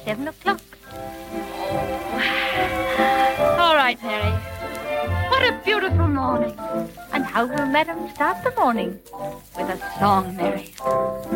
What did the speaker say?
7 o'clock. All right, Mary. What a beautiful morning. And how will Madam start the morning? With a song, Mary.